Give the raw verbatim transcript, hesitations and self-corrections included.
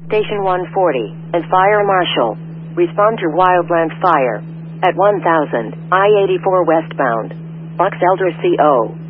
Station one forty, and Fire Marshal. Respond to wildland fire. At one thousand, I eighty-four westbound. Box Elder C O